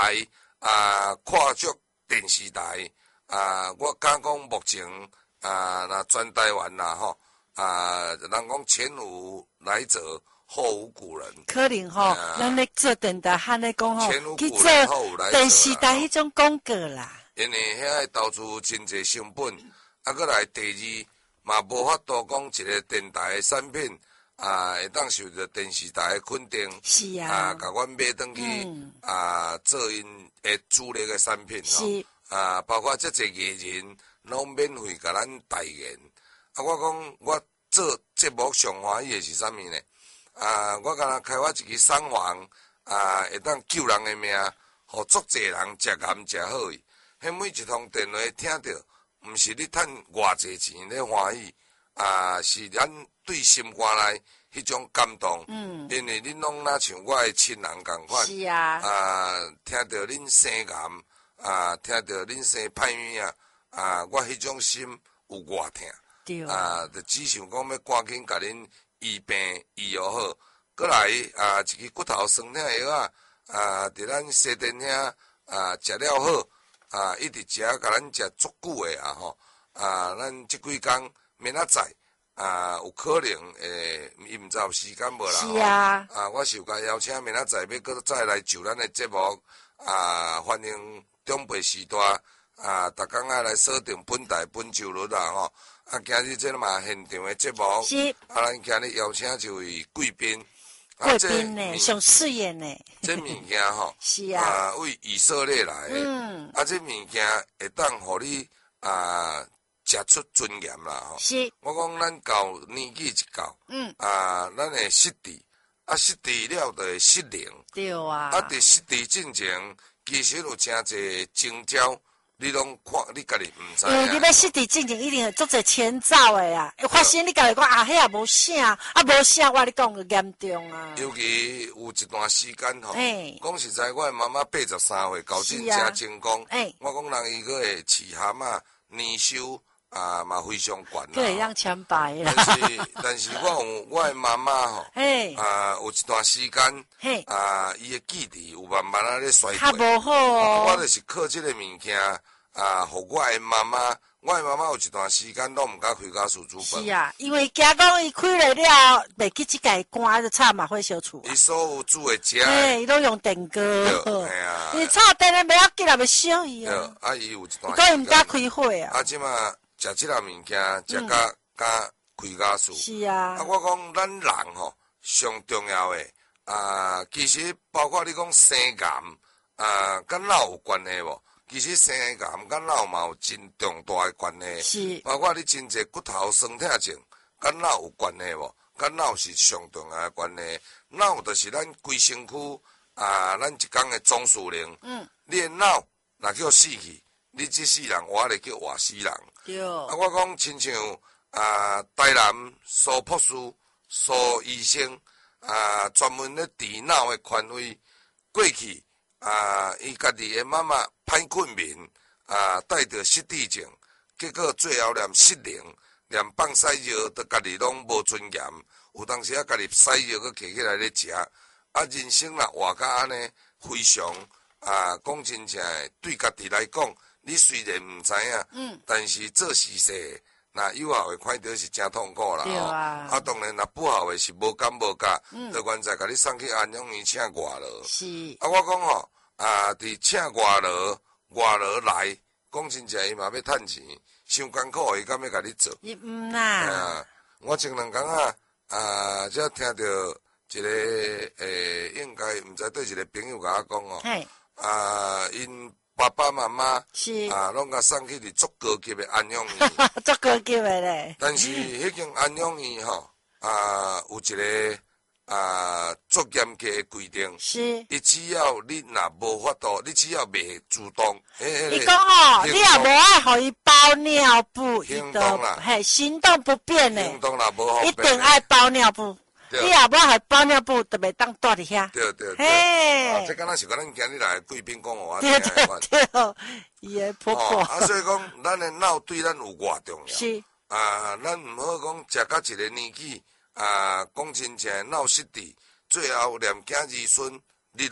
台跨足电视台我敢讲目前那全台湾啦吼人讲前无来者后无古人， 可能吼，咱咧做电台，喊咧讲吼，去做电视台迄种广告啦。 因为遐投资真济成本，过来第二嘛无法度讲一个电台的产品会当受到电视台的肯定， 是啊， 甲阮买转去做因的主力的产品是包括这些艺人拢免费甲咱代言。我讲我做节目上欢喜的是啥物呢？我敢若开发一支厂房会当救人的命，互足济人食咸食好去。迄每一通电话听到，毋是你趁偌济钱咧欢喜，是咱对心肝内迄种感动。因为恁拢若像我的亲人共款。 是啊。 听到恁生癌，听到恁生歹命我迄种心有偌疼。 对。 就只想讲要赶紧甲恁医病医疗好。过来一支骨头酸痛药伫咱西电遐食了好。一直食，甲咱食足久诶吼，咱即几工明仔载有可能伊毋知有时间无啦。 是啊。 我是有甲邀请明仔载要搁再来就咱诶节目欢迎中北时代逐工爱来锁定本台本周日啦吼。今日这嘛现场诶节目， 是。 咱今日邀请一位贵宾。 贵宾呢，上饰演呢。 这物件吼， 是啊， 为以色列来的。这物件会当互你食出尊严啦吼。 是。 我讲咱到年纪一到，咱会失智，失智了就会失灵。 对啊。 伫失智进前，其实有诚济征兆。你拢看，你家己毋知影。因为你要失智进前，一定会做者前兆的啊！发生你家己讲迄也无啥，无啥，我你讲个严重啊。 尤其有一段时间吼，讲实在，我的妈妈83岁，高进真成功。我讲人伊个会饲蛤蟆，年收嘛非常悬啦。 会让千百啦。 但是我的妈妈吼，有一段时间，伊的记忆有慢慢咧衰退。 较无好哦。 我就是靠这个物件。互我的妈妈有一段时间拢毋敢开家属煮饭。 是啊，因为惊讲伊开了了，袂记即个关就炒嘛火烧厝。 伊所有煮的食， 伊拢用电锅。 对啊。 伊炒电的袂要紧，也袂烧伊啊。 伊有一段。 伊毋敢开火啊。 即马食即个物件，食甲开家属。 是啊。 我讲咱人吼，上重要的其实包括你讲生癌跟脑有关系无？其实生癌跟脑嘛有真重大的关系， 是。 包括你真济骨头酸痛症，跟脑有关系无？跟脑是上重要的关系。脑就是咱规身躯咱一工的总司令。你的脑若叫死去，你这世人活咧叫活死人。 对。 我讲亲像台南苏博士苏医生专门咧治脑的权威，过去。伊家己的妈妈歹困眠，带着失智症，结果最后连失灵，连放屎药都家己拢无尊严，有当时家己屎药佮摕起来咧食，人生啦活甲安尼，非常讲真正对家己来讲，你虽然毋知影，但是做事势。那有效的看到是真痛苦啦， 对啊。 当然，那不好的是无感无觉，就原在甲你送去安养院请外劳。 是。 我讲吼，伫请外劳来，讲真正伊嘛要趁钱，伤艰苦，伊敢要甲你做？ 伊毋啦。 我前2工才听到一个应该毋知对一个朋友甲我讲哦，因。爸爸妈妈是拢甲送去伫足高级的安养院， 足高级的咧。 但是迄间安养院吼，有一个足严格的规定， 是。 伊只要你若无法度，你只要袂主动， 伊讲吼，你也无爱互伊包尿布， 行动啦， 行动不便咧， 行动啦无方便， 一定爱包尿布。你也无爱包尿布，就袂当住伫遐。 对。这敢若是甲咱今日来的贵宾讲我听的款。 对，伊的婆婆。 所以讲，咱的脑对咱有偌重要。 是。 咱毋好讲食到一个年纪，讲真正脑失智，最后连囝儿孙你拢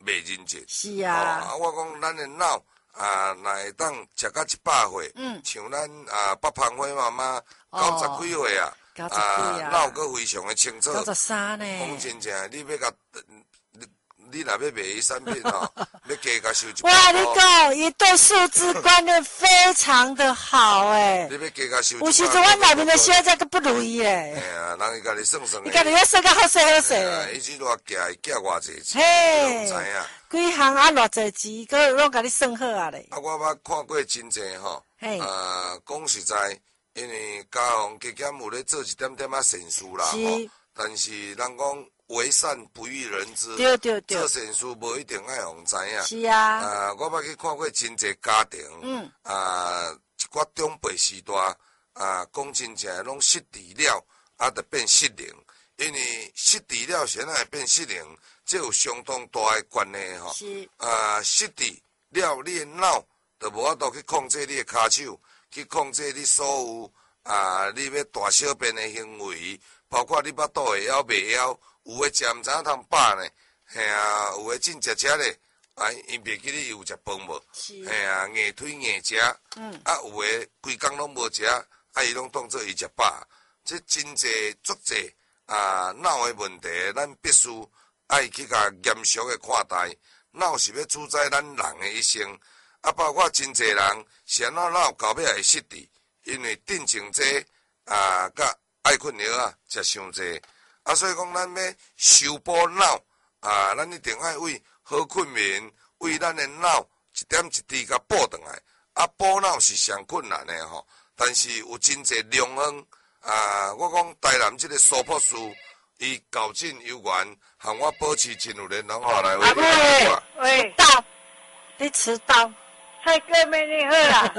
袂认真。 是啊， 我讲咱的脑若会当食到100岁，像咱北芳辉妈妈90几岁啊 90几啊脑阁非常的清楚。 93呢， 讲真正，你要甲你若要卖伊产品要加甲收100。 哇，你讲，伊对数字观念非常的好诶。 你要加甲收100。 有时阵阮内面的小姐都不如伊诶。 哎呀，人伊家己算算。 伊家己咧算甲好势好势。 伊即偌寄寄偌济钱， 嘿， 你知影。 几项啊偌济钱，佮拢甲你算好啊咧。 我捌看过真济吼。 嘿。 讲实在，因为家父加减有咧做一点点善事啦吼。但是人讲为善不欲人知， 对对对， 做善事无一定爱互知影。 是啊。 我捌去看过真济家庭，一寡长辈时代，讲真正拢失智了，就变失灵。因为失智了，先会变失灵，这有相当大的关系吼。 是。 失智了，你的脑就无法度去控制你的骹手，去控制你所有你要大小便的行为。包括你巴肚会枵袂枵，有诶食毋知影通饱呢，嘿啊，有诶真食咧，伊袂记你有食饭无，嘿啊，硬推硬食，有诶规工拢无食，伊拢当做伊食饱，这真济足济脑诶问题，咱必须爱去甲严肃诶看待。脑是要主宰咱人诶一生，包括真济人是安怎脑到尾会失智，因为定情剂甲爱困药食伤济，所以讲咱要修补脑咱一定爱为好困眠，为咱的脑一点一滴甲补转来。补脑是上困难的吼，但是有真济良方我讲台南这个苏博士，伊校正有缘，和我保持真有联络来为你喂，到，你迟到， 蔡哥妹你好啦。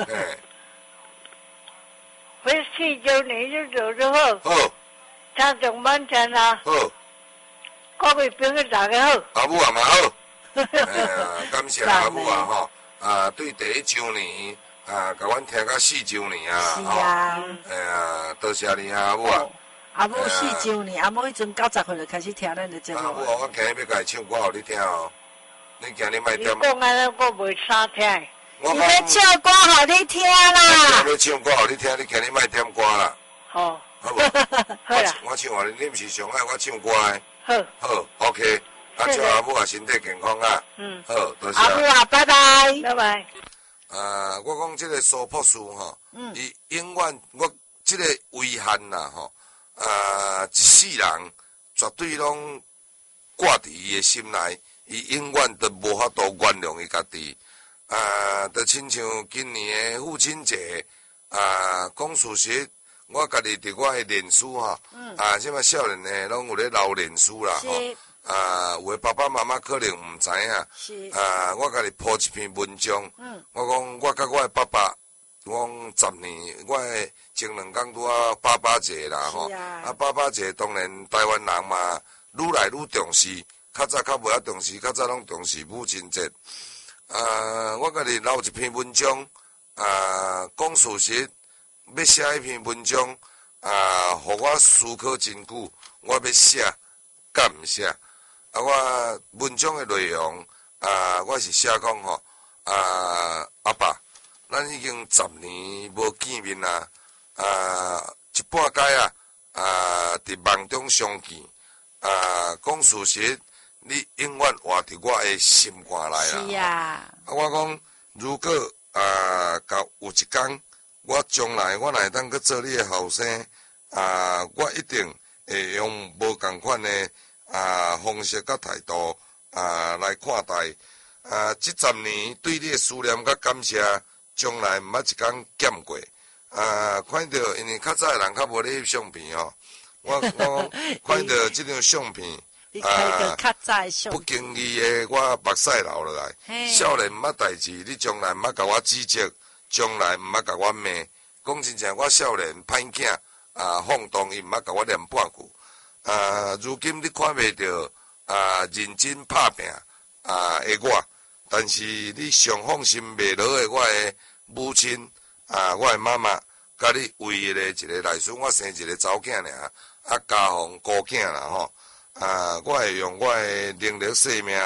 回49年就走之后， 好， 他上班前啦， 好， 各位朋友大家好， 阿母也嘛好，感谢阿母吼，对第1周年甲阮听到4周年是啊， 多谢你阿母啊。 阿母4周年，阿母迄阵90岁就开始听咱的节目。 阿母，我今日要甲伊唱歌互你听哦，你今日莫你点。 讲安尼我袂啥听。 伊要唱歌互你听啦。 我要唱歌互你听，你今日莫点歌啦。 好。 好无？ 好啦。 我唱互你，你毋是上爱我唱歌的。 好。 好 ，OK。祝阿母啊身体健康啊。好，多谢。 阿母啊，拜拜。 拜拜。 我讲这个苏博士吼，伊永远我这个遗憾啦吼，一世人绝对拢挂伫伊的心内，伊永远都无法度原谅伊家己。就亲像今年的父亲节，讲事实，我家己伫我的脸书吼，即摆少年的拢有咧留脸书啦吼。有的爸爸妈妈可能毋知影，我家己铺一篇文章，我讲我甲我的爸爸，我讲10年，我的前2天拄仔爸节啦吼，爸爸节当然台湾人嘛愈来愈重视，较早较无遐重视，较早拢重视母亲节。我家己留一篇文章，讲事实，要写一篇文章，互我思考真久，我要写，敢毋写？我文章的内容，我是写讲吼，阿爸，咱已经10年无见面啦，一半届伫梦中相见，讲事实，你永远活伫我的心肝内啦。 是啊。 我讲，如果到有一天，我将来我会当去做你的后生，我一定会用无共款的。方式甲态度来看待这10年对你的思念甲感谢，将来毋捌一天减过。看到因为较早的人较无咧翕相片吼，我看到这张相片，不经意的我目屎流落来。少年毋捌代志，你将来毋捌甲我指责，将来毋捌甲我骂。讲真正，我少年歹囝放荡，伊毋捌甲我念半句。如今你看袂到认真拍拼的我，但是你上放心袂落的我的母亲我的妈妈，甲你唯一的一个内孙，我生一个查某囝尔，家父孤囝啦吼，我会用我的能力生命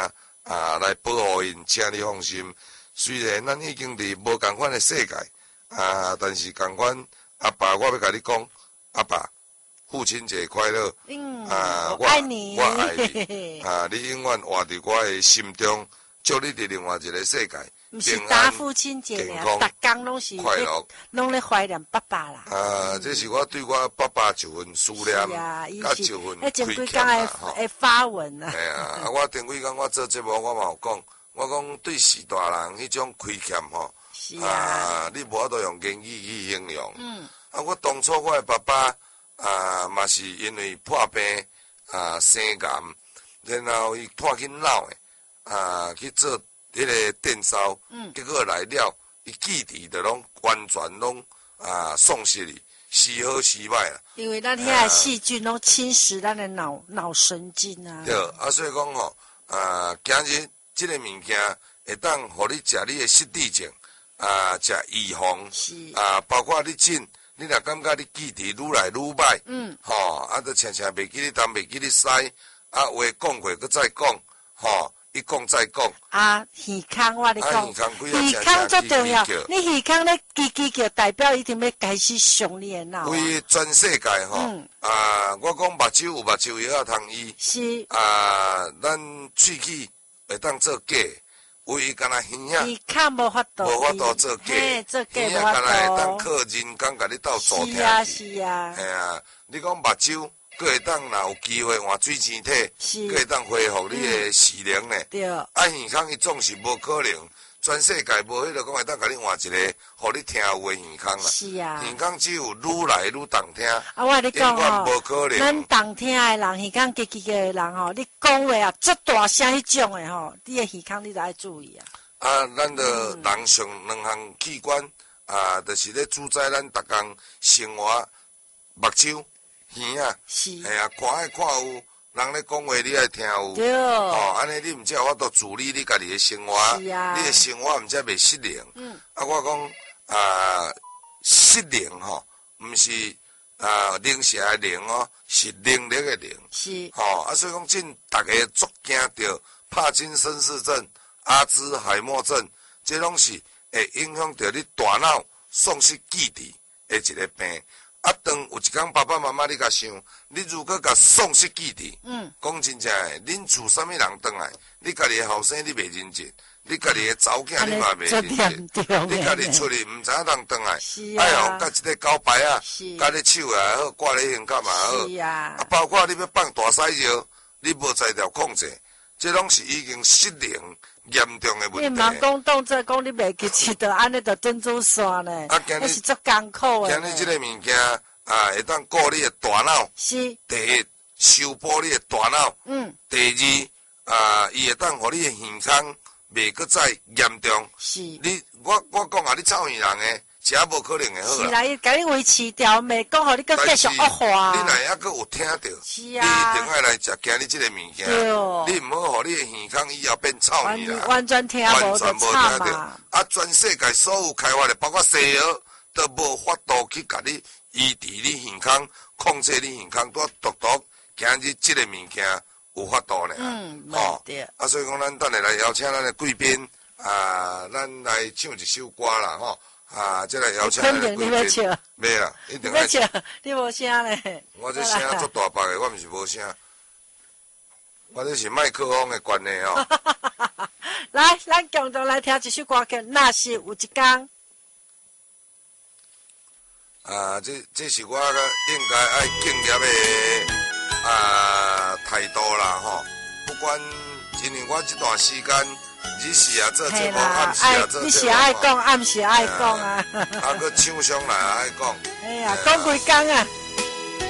来保护因，请你放心。虽然咱已经伫无共款的世界但是共款阿爸，我要甲你讲，阿爸，父亲节快乐！ 我爱你， 我爱你你永远活伫我的心中，祝你伫另外一个世界。 不是大父亲节呢，逐工拢是快乐， 拢咧怀念爸爸啦。 这是我对我爸爸一份思念，甲一份亏欠会发文啊。 我前几工我做节目，我嘛有讲，我讲对士大人迄种亏欠吼，你无法度用言语去形容。我当初我的爸爸嘛是因为破病生癌，然后伊拖去脑的去做。迄个电烧，结果来了，伊记忆就拢完全拢丧失哩，时好时歹啦。 因为咱遐个细菌拢侵蚀咱的脑神经啊。 对，所以讲吼，今日即个物件会当互你食你的失智症，食预防，包括你诊，你若感觉你记忆愈来愈歹，就常常袂记你东，袂记你西，话讲过佫再讲，一讲再讲耳康我咧讲，耳康最重要。你耳康咧叽叫，代表一定要开始伤你的脑。 为全世界我讲目睭有目睭药仔通医， 是咱喙齿会当做假，为干那耳仔耳康无法度做假， 耳仔干那会当靠人工甲你斗助听。 是啊， 你讲目睭。佫会当若有机会换水晶体，佫会当恢复你的视能呢。 对， 耳孔伊总是无可能，全世界无迄个讲会当甲你换一个，互你听有的耳孔啦。 是啊， 耳孔只有愈来愈动听。 我你讲无可能。 咱动听的人，耳孔叽的人你讲话足大声迄种的你的耳孔你都爱注意啊。 咱的人上两项器官就是咧主宰咱逐工生活目睭。耳啊，看爱看有，人咧讲话你爱听有， 对， 安尼你毋才有法度处理你家己的生活，你的生活毋才袂失灵。我讲失灵毋是灵蛇的灵是能力的灵。 是， 所以讲真逐个足惊着帕金森氏症、阿兹海默症，这拢是会影响着你大脑丧失记忆的一个病。当有一天爸爸妈妈你甲想，你如果甲丧失记忆，讲真正诶，恁厝啥物人转来，你家己诶后生你袂认真，你家己诶查某囝你嘛袂认真，你家己出去毋知影当转来，哎呦，甲一个狗牌甲你手也好，挂咧胸甲嘛好，包括你要放大屎尿，你无在条控制，这拢是已经失灵严重诶问题。 你茫讲动作讲你袂记起着，安尼着珍珠线呢？那是足艰苦诶。 今日即个物件会当顾你诶大脑。是。第一，修补你诶大脑。第二，伊会当互你诶耳孔袂搁再严重。是。我讲你臭耳人诶，是也无可能会好啦。 是啦，伊甲你维持条袂讲互你搁继续恶化。 你若还搁有听到， 是你一定爱来食今日即个物件。你毋好互你诶耳孔以后变臭耳啦。 完全听无就惨嘛。 全世界所有开发的，包括西药，都无法度去甲你医治你耳孔，控制你耳孔，独今日即个物件有法度呢。 对。 所以讲，咱等下来邀请咱的贵宾，咱来唱一首歌啦，即来邀请咱的贵宾。袂啦，一定要唱。你无声咧？ 我这声足大把的，我毋是无声。我这是麦克风的关系来，咱共同来听一首歌叫《那是有一天》。 这是我应该爱敬业的态度啦不管因为我这段时间日时做节目，暗时做节目。你是爱讲，暗时爱讲啊。 搁唱上来爱讲。 哎呀，讲几工啊？